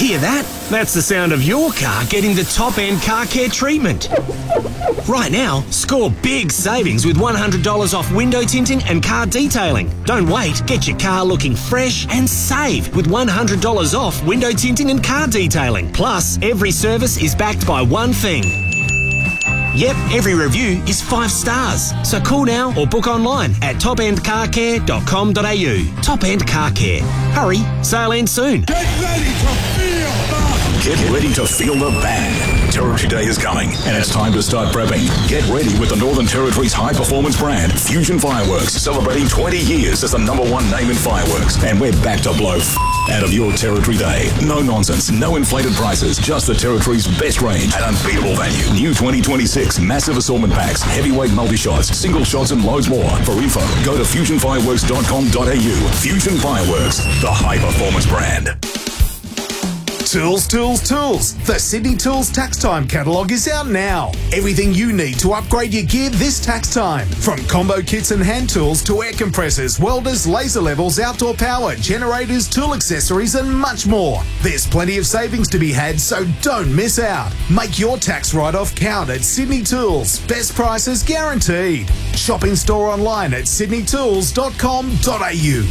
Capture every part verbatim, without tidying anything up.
Hear that? That's the sound of your car getting the top-end car care treatment. Right now, score big savings with one hundred dollars off window tinting and car detailing. Don't wait. Get your car looking fresh and save with one hundred dollars off window tinting and car detailing. Plus, every service is backed by one thing. Yep, every review is five stars. So call now or book online at top end car care dot com dot a u. Top End Car Care. Hurry, sale ends soon. Get ready to feel the... Get ready to feel the bang. Territory Day is coming, and it's time to start prepping. Get ready with the Northern Territory's high-performance brand, Fusion Fireworks, celebrating twenty years as the number one name in fireworks. And we're back to blow f- out of your Territory Day. No nonsense, no inflated prices, just the Territory's best range at unbeatable value. New twenty twenty-six massive assortment packs, heavyweight multi-shots, single shots, and loads more. For info, go to fusion fireworks dot com dot a u. Fusion Fireworks, the high-performance brand. Tools, tools, tools. The Sydney Tools Tax Time catalogue is out now. Everything you need to upgrade your gear this tax time. From combo kits and hand tools to air compressors, welders, laser levels, outdoor power, generators, tool accessories, and much more. There's plenty of savings to be had, so don't miss out. Make your tax write-off count at Sydney Tools. Best prices guaranteed. Shop in store online at sydney tools dot com dot a u.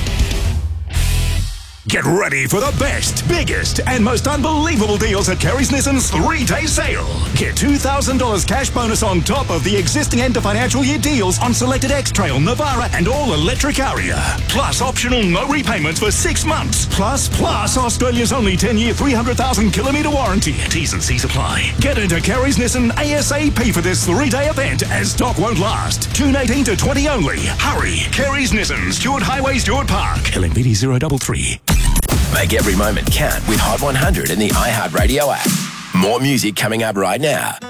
Get ready for the best, biggest, and most unbelievable deals at Kerry's Nissan's three-day sale. Get two thousand dollars cash bonus on top of the existing end of financial year deals on selected X-Trail, Navara, and all-electric Aria. Plus optional no repayments for six months. Plus, plus Australia's only ten-year, three hundred thousand kilometre warranty. T's and C's apply. Get into Kerry's Nissan ASAP for this three-day event as stock won't last. June eighteenth to twentieth only. Hurry. Kerry's Nissan, Stewart Highway, Stewart Park. L M V D zero three three. Make every moment count with Hot one hundred in the iHeartRadio app. More music coming up right now.